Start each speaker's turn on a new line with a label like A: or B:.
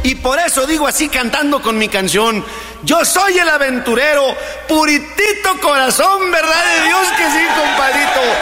A: Y por eso digo así cantando con mi canción: yo soy el aventurero, puritito corazón, ¿verdad de Dios que sí, compadrito?